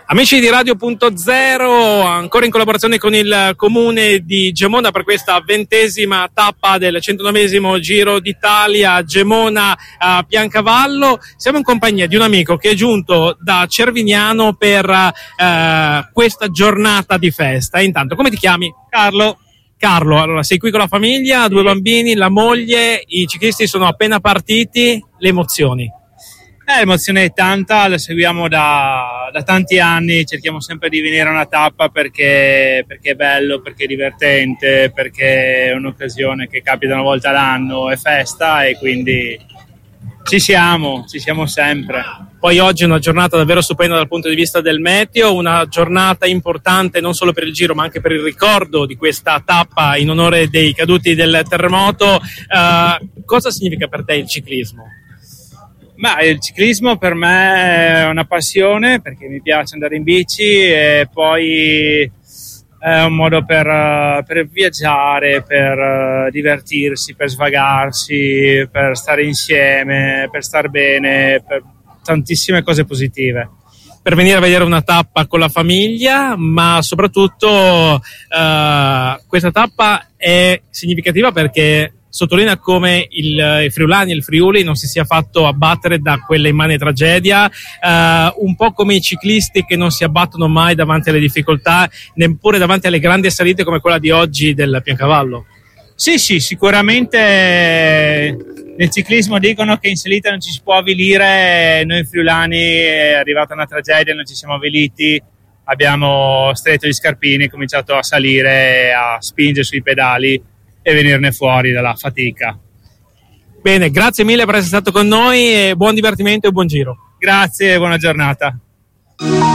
Amici di Radio.0, ancora in collaborazione con il comune di Gemona per questa 20ª tappa del 109esimo Giro d'Italia Gemona a Piancavallo. Siamo in compagnia di un amico che è giunto da Cervignano per questa giornata di festa. Intanto, come ti chiami? Carlo. Carlo, allora sei qui con la famiglia, 2 bambini, la moglie, i ciclisti sono appena partiti, le emozioni? L'emozione è tanta, la seguiamo da tanti anni, cerchiamo sempre di venire a una tappa perché è bello, perché è divertente, perché è un'occasione che capita una volta all'anno, è festa e quindi ci siamo sempre. Poi oggi è una giornata davvero stupenda dal punto di vista del meteo, una giornata importante non solo per il Giro ma anche per il ricordo di questa tappa in onore dei caduti del terremoto. Cosa significa per te il ciclismo? Ma il ciclismo per me è una passione perché mi piace andare in bici e poi è un modo per viaggiare, per divertirsi, per svagarsi, per stare insieme, per star bene, per tantissime cose positive. Per venire a vedere una tappa con la famiglia, ma soprattutto questa tappa è significativa perché sottolinea come il Friulani e il Friuli non si sia fatto abbattere da quella immane tragedia, un po' come i ciclisti che non si abbattono mai davanti alle difficoltà, neppure davanti alle grandi salite come quella di oggi del Piancavallo. Sì, sicuramente nel ciclismo dicono che in salita non ci si può avvilire, noi friulani è arrivata una tragedia, non ci siamo avviliti, abbiamo stretto gli scarpini, cominciato a salire, a spingere sui pedali e venirne fuori dalla fatica. Bene, grazie mille per essere stato con noi e buon divertimento e buon giro. Grazie e buona giornata.